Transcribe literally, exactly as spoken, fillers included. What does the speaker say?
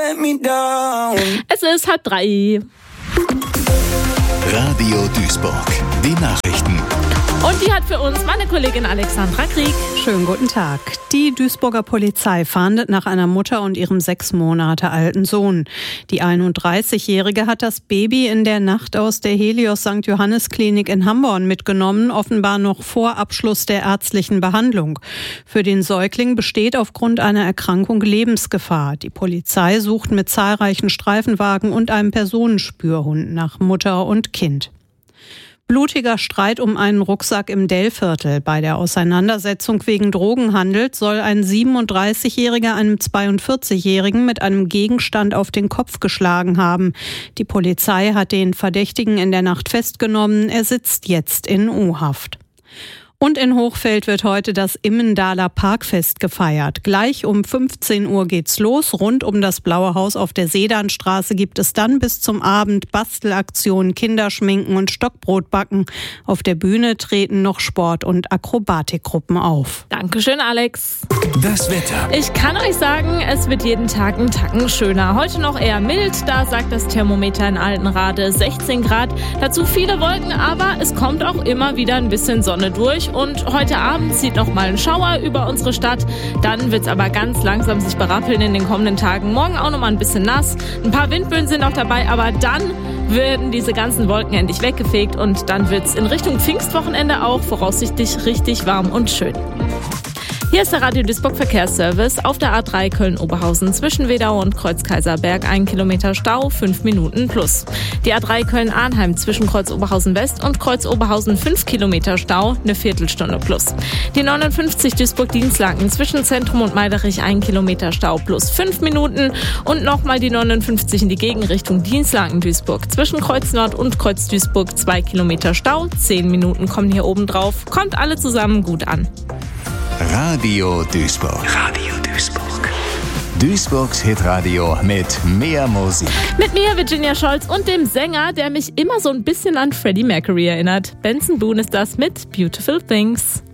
let me down. Es ist halb drei. Radio Duisburg, die Nachrichten. Und die hat für uns meine Kollegin Alexandra Krieg. Schönen guten Tag. Die Duisburger Polizei fahndet nach einer Mutter und ihrem sechs Monate alten Sohn. Die einunddreißigjährige hat das Baby in der Nacht aus der Helios Sankt Johannes Klinik in Hamborn mitgenommen, offenbar noch vor Abschluss der ärztlichen Behandlung. Für den Säugling besteht aufgrund einer Erkrankung Lebensgefahr. Die Polizei sucht mit zahlreichen Streifenwagen und einem Personenspürhund nach Mutter und Kind. Blutiger Streit um einen Rucksack im Dellviertel. Bei der Auseinandersetzung wegen Drogenhandels soll ein siebenunddreißigjähriger einem zweiundvierzigjährigen mit einem Gegenstand auf den Kopf geschlagen haben. Die Polizei hat den Verdächtigen in der Nacht festgenommen. Er sitzt jetzt in U-Haft. Und in Hochfeld wird heute das Immendaler Parkfest gefeiert. Gleich um fünfzehn Uhr geht's los. Rund um das Blaue Haus auf der Sedanstraße gibt es dann bis zum Abend Bastelaktionen, Kinderschminken und Stockbrotbacken. Auf der Bühne treten noch Sport- und Akrobatikgruppen auf. Dankeschön, Alex. Das Wetter. Ich kann euch sagen, es wird jeden Tag einen Tacken schöner. Heute noch eher mild, da sagt das Thermometer in Altenrade sechzehn Grad. Dazu viele Wolken, aber es kommt auch immer wieder ein bisschen Sonne durch. Und heute Abend zieht noch mal ein Schauer über unsere Stadt. Dann wird es aber ganz langsam sich berappeln in den kommenden Tagen. Morgen auch noch mal ein bisschen nass. Ein paar Windböen sind auch dabei, aber dann werden diese ganzen Wolken endlich weggefegt. Und dann wird es in Richtung Pfingstwochenende auch voraussichtlich richtig warm und schön. Hier ist der Radio Duisburg Verkehrsservice auf der A drei Köln-Oberhausen zwischen Wedau und Kreuz-Kaiserberg. Ein Kilometer Stau, fünf Minuten plus. Die A drei Köln-Arnheim zwischen Kreuz-Oberhausen West und Kreuz-Oberhausen fünf Kilometer Stau, eine Viertelstunde plus. Die neunundfünfzig Duisburg-Dienstlaken zwischen Zentrum und Meiderich ein Kilometer Stau plus fünf Minuten. Und nochmal die neunundfünfzig in die Gegenrichtung Dienstlaken-Duisburg zwischen Kreuz Nord und Kreuz Duisburg zwei Kilometer Stau, zehn Minuten kommen hier oben drauf. Kommt alle zusammen gut an. Radio Duisburg. Radio Duisburg. Duisburgs Hitradio mit mehr Musik. Mit mir, Virginia Scholz, und dem Sänger, der mich immer so ein bisschen an Freddie Mercury erinnert. Benson Boone ist das mit Beautiful Things.